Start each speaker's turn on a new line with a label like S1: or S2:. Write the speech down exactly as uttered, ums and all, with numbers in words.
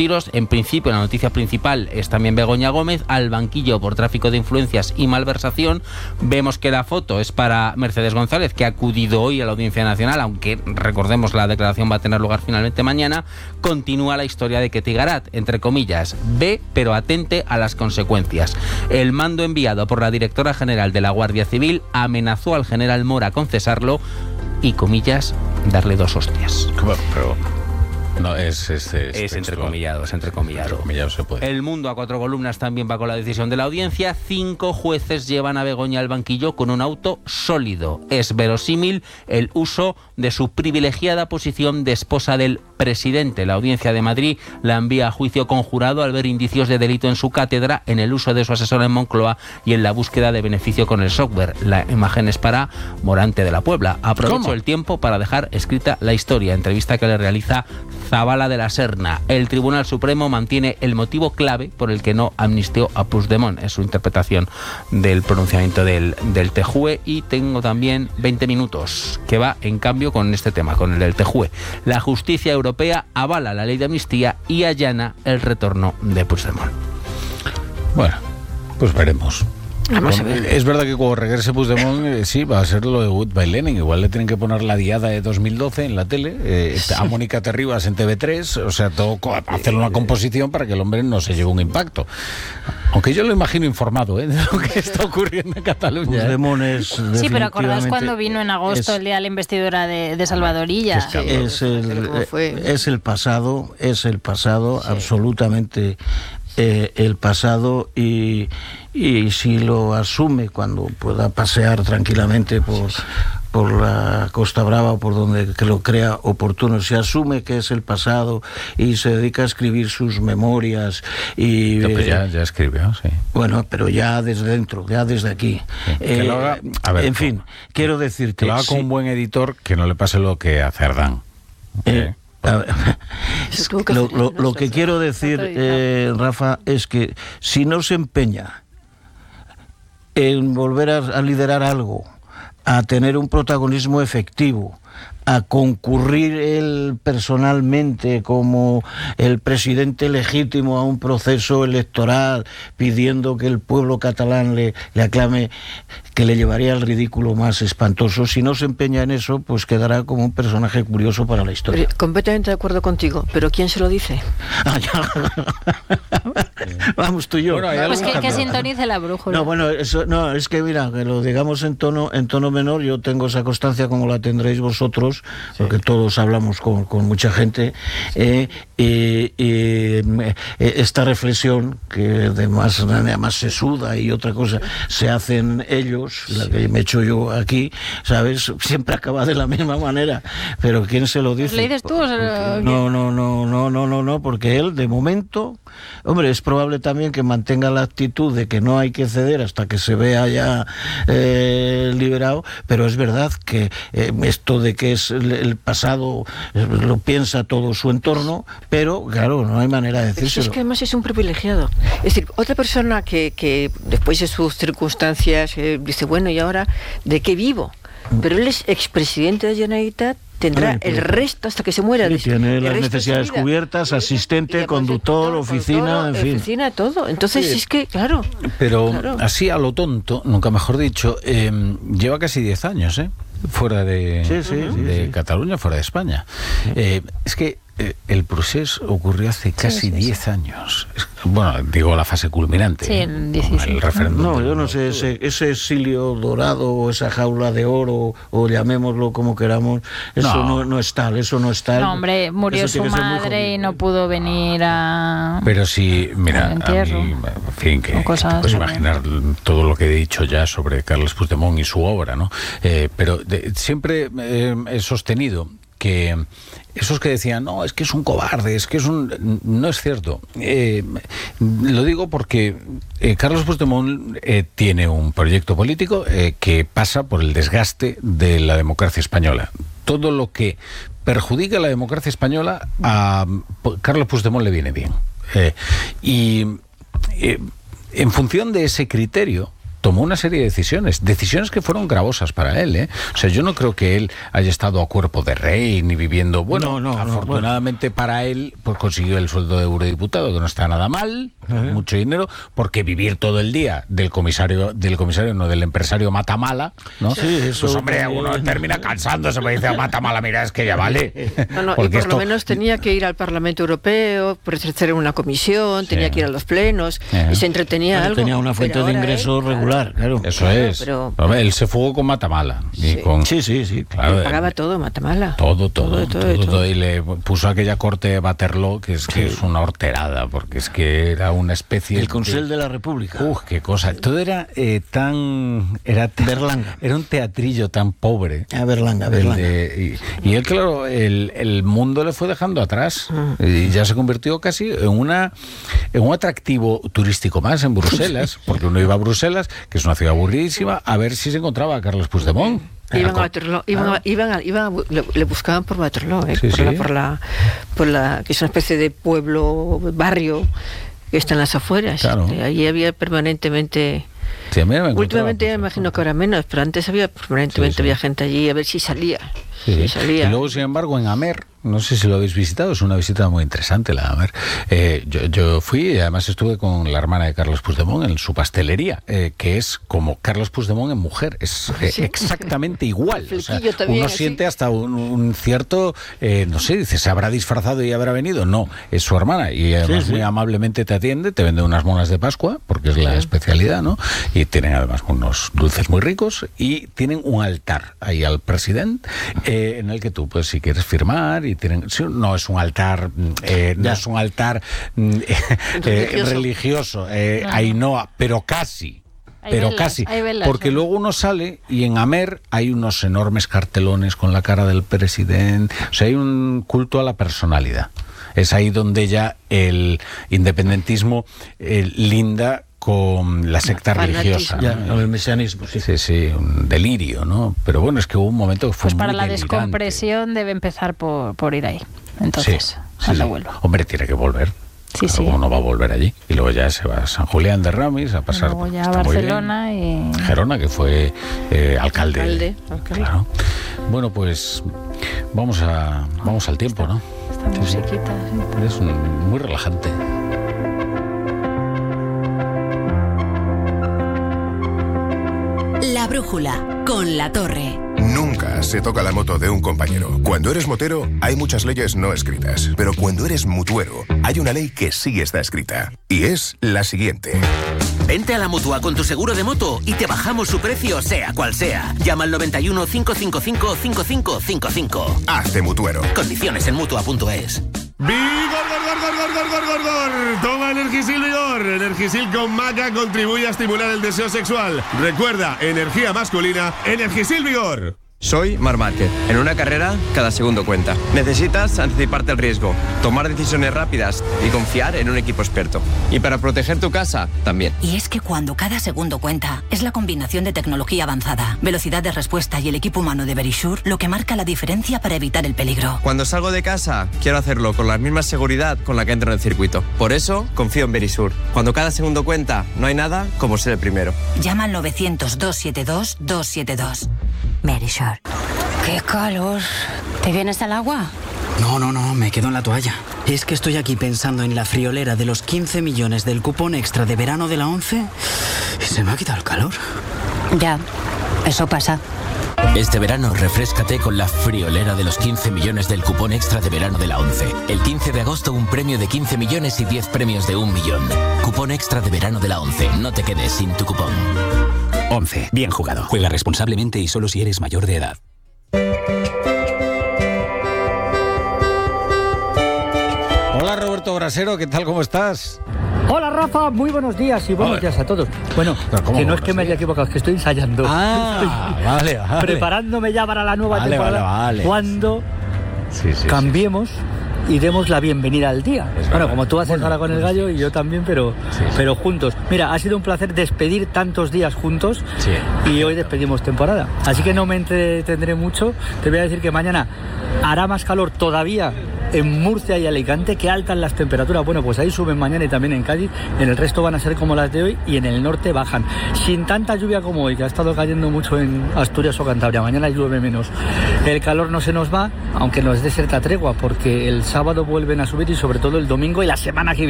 S1: tiros. En principio, la noticia principal es también Begoña Gómez al banquillo por tráfico de influencias y malversación. Vemos que la foto es para Mercedes González, que ha acudido hoy a la Audiencia Nacional, aunque recordemos la declaración va a tener lugar finalmente mañana. Continúa la historia de Ketty Garat, entre comillas, ve pero atente a las consecuencias. El mando enviado por la directora general de la Guardia Civil amenazó al general Mora con cesarlo y, comillas, darle dos hostias.
S2: ¿Cómo? Pero no, es, es, es,
S1: es entrecomillado, es entrecomillado.
S2: entrecomillado se puede.
S1: El Mundo a cuatro columnas también va con la decisión de la audiencia. Cinco jueces llevan a Begoña al banquillo con un auto sólido. Es verosímil el uso de su privilegiada posición de esposa del presidente. La Audiencia de Madrid la envía a juicio conjurado al ver indicios de delito en su cátedra, en el uso de su asesora en Moncloa y en la búsqueda de beneficio con el software. La imagen es para Morante de la Puebla. Aprovecho
S2: ¿Cómo?
S1: el tiempo para dejar escrita la historia. Entrevista que le realiza Zabala de la Serna. El Tribunal Supremo mantiene el motivo clave por el que no amnistió a Puigdemont. Es su interpretación del pronunciamiento del, del T J U E. Y tengo también veinte minutos que va en cambio con este tema, con el del T J U E. La justicia europea avala la ley de amnistía y allana el retorno de Puigdemont.
S2: Bueno, pues veremos.
S3: Vamos a ver.
S2: Es verdad que cuando regrese Puigdemont, eh, sí, va a ser lo de Goodbye Lenin. Igual le tienen que poner la diada de dos mil doce en la tele, eh, a Mónica Terribas en T V tres, o sea, todo, hacer una composición para que el hombre no se lleve un impacto. Aunque yo lo imagino informado, ¿eh?, de lo que está ocurriendo en Cataluña.
S4: Puigdemont es
S3: Sí, pero acordás
S4: definitivamente-
S3: cuando vino en agosto
S4: es-
S3: el día de la investidura de, de Salvadorilla.
S2: Es que-
S4: Es el,
S5: ¿Cómo fue?
S4: es el pasado, es el pasado, absolutamente eh, el pasado, y, y si lo asume cuando pueda pasear tranquilamente por, por la Costa Brava o por donde que lo crea oportuno, si asume que es el pasado y se dedica a escribir sus memorias y...
S2: No, pues ya,
S4: eh,
S2: ya escribió, sí.
S4: Bueno, pero ya desde dentro, ya desde aquí.
S2: Sí, que lo haga- a ver,
S4: en fin, quiero decirte...
S2: Que lo haga con
S4: sí,
S2: un buen editor, que no le pase lo que a Cerdán.
S4: eh, a ver,
S5: Eso tuvo que
S4: lo,
S5: hacer,
S4: lo-
S5: ¿no?
S4: lo que quiero decir, eh, Rafa, es que si no se empeña en volver a, a liderar algo, a tener un protagonismo efectivo, a concurrir él personalmente como el presidente legítimo a un proceso electoral, pidiendo que el pueblo catalán le, le aclame, que le llevaría al ridículo más espantoso. Si no se empeña en eso, pues quedará como un personaje curioso para la historia.
S5: Pero, completamente de acuerdo contigo, pero ¿quién se lo dice?
S4: Ah, ya. Vamos tú y yo.
S2: Bueno, hay
S3: Pues
S2: algo
S3: que, que
S2: cambiado.
S3: sintonice la brújula.
S4: No, bueno, eso, no, es que mira, que lo digamos en tono, en tono menor. Yo tengo esa constancia como la tendréis vosotros, porque todos hablamos con, con mucha gente, eh, y, y, eh, esta reflexión que además, además se suda y otra cosa se hacen ellos, la que me he hecho yo aquí, ¿sabes? Siempre acaba de la misma manera, pero ¿quién se lo dice?
S3: ¿Le dices tú o se lo-
S4: No, no, no, no, no, no, no, porque él de momento, hombre, es probable también que mantenga la actitud de que no hay que ceder hasta que se vea ya eh, liberado, pero es verdad que eh, esto de que es el, el pasado eh, lo piensa todo su entorno, pero claro, no hay manera de
S5: Pero si
S4: decírselo.
S5: es que además es un privilegiado. Es decir, otra persona que, que después de sus circunstancias eh, dice, bueno, ¿y ahora de qué vivo? Pero él es expresidente de la Generalitat, tendrá
S4: Hombre,
S5: el
S4: pues,
S5: resto hasta que se muera.
S4: sí,
S5: de-
S4: tiene
S5: el
S4: las
S5: resto de su
S4: necesidades
S5: vida.
S4: cubiertas,
S5: Y-
S4: asistente,
S5: y además
S4: conductor,
S5: de-
S4: oficina, en fin.
S5: Oficina, todo. Entonces
S2: Sí.
S5: es que, claro.
S2: Pero
S5: claro.
S2: así a lo tonto, nunca mejor dicho, eh, lleva casi diez años, ¿eh? Fuera de,
S4: Sí, sí, sí,
S2: de
S4: sí.
S2: Cataluña, fuera de España. Eh, es que eh, el procés ocurrió hace casi diez años. Es- bueno, digo la fase culminante.
S3: Sí,
S2: ¿eh?
S3: en
S2: Con
S3: dieciséis.
S2: el referéndum.
S4: No,
S2: del
S4: yo no
S2: uno de
S4: sé,
S2: octubre.
S4: ese, ese exilio dorado o esa jaula de oro, o llamémoslo como queramos, eso
S2: No.
S4: no, no es tal, eso no es tal.
S3: No, hombre, murió
S4: Eso
S3: su
S4: tiene que ser muy
S3: madre y
S4: jodido.
S3: no pudo venir a...
S2: Pero sí, mira,
S3: Al
S2: a
S3: entierro.
S2: mí, en fin, que,
S3: O
S2: que
S3: cosas
S2: te puedes
S3: sobre-
S2: imaginar todo lo que he dicho ya sobre Carles Puigdemont y su obra, ¿no? Eh, pero de- siempre eh, he sostenido que esos que decían, no, es que es un cobarde, es que es un... No es cierto. Eh, lo digo porque eh, Carles Puigdemont eh, tiene un proyecto político eh, que pasa por el desgaste de la democracia española. Todo lo que perjudica a la democracia española, a Carles Puigdemont le viene bien. Eh, y eh, en función de ese criterio, tomó una serie de decisiones, decisiones que fueron gravosas para él, ¿eh? O sea, yo no creo que él haya estado a cuerpo de rey ni viviendo... Bueno,
S4: no, no,
S2: afortunadamente no, bueno. para él, pues consiguió el sueldo de eurodiputado, que no está nada mal, uh-huh. mucho dinero, porque vivir todo el día del comisario, del comisario, no, del empresario Matamala, ¿no? Sí, eso pues hombre, uno termina cansándose, me dice Matamala, mira, es que ya vale.
S5: No, no, y por esto... lo menos tenía que ir al Parlamento Europeo, presenciar en una comisión, sí. tenía que ir a los plenos, uh-huh. y se entretenía
S4: pero
S5: algo.
S4: Tenía una fuente de ingreso
S5: él,
S4: regular, claro.
S2: claro. Eso
S5: claro,
S2: es. Pero... Pero él se fugó con Matamala. Y
S5: sí.
S2: Con...
S4: sí, sí, sí.
S2: Claro,
S5: él pagaba todo, Matamala.
S2: Todo, todo, todo, todo, todo,
S5: todo.
S2: Y le puso aquella corte Waterloo, que es que sí. es una horterada, porque es que era una especie...
S4: El Consell de... de la República.
S2: Uf, qué cosa. Todo era eh, tan... Era tan,
S4: Berlanga.
S2: Era un teatrillo tan pobre.
S4: Ah, Berlanga, Berlanga.
S2: De, y, y él, claro, el, el mundo le fue dejando atrás. Mm. Y ya se convirtió casi en una en un atractivo turístico más en Bruselas, porque uno iba a Bruselas, que es una ciudad aburridísima, a ver si se encontraba a Carles Puigdemont.
S5: Iban a Waterloo, iban, ah. iban, a, iban a, le, le buscaban por Waterloo, ¿eh?
S2: sí,
S5: por,
S2: sí.
S5: La, por la por la que es una especie de pueblo, barrio que está en las afueras.
S2: Claro.
S5: Allí había permanentemente...
S2: Sí, a mí me
S5: últimamente me imagino que ahora menos, pero antes había permanentemente sí, sí. había gente allí a ver si salía.
S2: Sí,
S5: si salía.
S2: Y luego, sin embargo, en Amer, no sé si lo habéis visitado, es una visita muy interesante la de Amer. Eh, yo, yo fui y además estuve con la hermana de Carles Puigdemont en su pastelería, eh, que es como Carles Puigdemont en mujer, es eh, ¿sí? exactamente igual. O sea,
S5: también,
S2: uno
S5: ¿sí?
S2: siente hasta un, un cierto, eh, no sé, dice, ¿se habrá disfrazado y habrá venido? No, es su hermana y además sí, sí. muy amablemente te atiende, te vende unas monas de Pascua, porque es la sí. especialidad, ¿no? Y tienen además unos dulces muy ricos y tienen un altar ahí al presidente eh, en el que tú, pues, si quieres firmar y tienen, no es un altar, eh, no es un altar eh, religioso, religioso eh, no. Ainhoa, pero casi. Hay pero velas, casi, velas, porque ¿no? luego uno sale y en Amer hay unos enormes cartelones con la cara del presidente, o sea, hay un culto a la personalidad. Es ahí donde ya el independentismo eh, linda con la secta religiosa,
S4: ya, ¿no? El mesianismo, sí.
S2: sí, sí, un delirio, ¿no? Pero bueno, es que hubo un momento que fue
S3: pues
S2: muy
S3: para la
S2: delirante.
S3: Descompresión debe empezar por, por ir ahí, entonces,
S2: sí,
S3: cuando
S2: sí,
S3: vuelva.
S2: Hombre, tiene que volver.
S3: Sí,
S2: claro,
S3: sí.
S2: Uno va a volver allí y luego ya se va a San Julián de Ramis a pasar
S3: luego ya a Barcelona y
S2: Gerona, que fue eh, alcalde.
S5: Alcalde, alcalde.
S2: Claro. Bueno, pues vamos a vamos al tiempo, ¿no?
S3: Esta sí, musiquita. Sí.
S2: Es un, muy relajante.
S6: La brújula con La Torre.
S7: Nunca se toca la moto de un compañero. Cuando eres motero, hay muchas leyes no escritas. Pero cuando eres mutuero, hay una ley que sí está escrita. Y es la siguiente.
S8: Vente a la Mutua con tu seguro de moto y te bajamos su precio, sea cual sea. Llama al noventa y uno, cinco cinco cinco, cinco cinco cinco cinco.
S7: Hazte mutuero.
S8: Condiciones en mutua punto es.
S9: ¡Vigor, gor, gor, gor, gor, gor, gor, gor! Toma Energisil Vigor. Energisil con maca contribuye a estimular el deseo sexual. Recuerda, energía masculina, Energisil Vigor.
S10: Soy Marc Márquez. En una carrera, cada segundo cuenta. Necesitas anticiparte al riesgo, tomar decisiones rápidas y confiar en un equipo experto. Y para proteger tu casa, también.
S6: Y es que cuando cada segundo cuenta, es la combinación de tecnología avanzada, velocidad de respuesta y el equipo humano de Verisure lo que marca la diferencia para evitar el peligro.
S10: Cuando salgo de casa, quiero hacerlo con la misma seguridad con la que entro en el circuito. Por eso, confío en Verisure. Cuando cada segundo cuenta, no hay nada como ser el primero.
S6: Llama al novecientos, doscientos setenta y dos, doscientos setenta y dos. Verisure.
S11: ¡Qué calor! ¿Te vienes al agua?
S12: No, no, no, me quedo en la toalla. Es que estoy aquí pensando en la friolera de los quince millones del cupón extra de verano de la ONCE y se me ha quitado el calor.
S11: Ya, eso pasa.
S13: Este verano refréscate con la friolera de los quince millones del cupón extra de verano de la ONCE. El quince de agosto un premio de quince millones y diez premios de un millón. Cupón extra de verano de la ONCE. No te quedes sin tu cupón.
S14: ONCE. Bien jugado. Juega responsablemente y solo si eres mayor de edad.
S2: Hola Roberto Brasero, ¿qué tal? ¿Cómo estás?
S15: Hola Rafa, muy buenos días y buenos días a todos. Bueno, que no es que me haya equivocado, es que estoy ensayando.
S2: Ah,
S15: estoy
S2: vale, vale.
S15: Preparándome ya para la nueva
S2: vale,
S15: temporada.
S2: Vale, vale.
S15: Cuando
S2: sí, sí,
S15: cambiemos
S2: sí.
S15: y demos la bienvenida al día.
S2: Es
S15: bueno,
S2: verdad.
S15: como tú haces
S2: bueno,
S15: ahora con el gallo y yo también, pero,
S2: sí, sí.
S15: pero juntos. Mira, ha sido un placer despedir tantos días juntos
S2: sí.
S15: y hoy despedimos temporada. Así que no me entretendré mucho. Te voy a decir que mañana hará más calor todavía en Murcia y Alicante, que altas las temperaturas. Bueno, pues ahí suben mañana y también en Cádiz, en el resto van a ser como las de hoy y en el norte bajan. Sin tanta lluvia como hoy, que ha estado cayendo mucho en Asturias o Cantabria. Mañana llueve menos. El calor no se nos va, aunque nos dé cierta tregua, porque el sábado vuelven a subir y sobre todo el domingo y la semana que viene.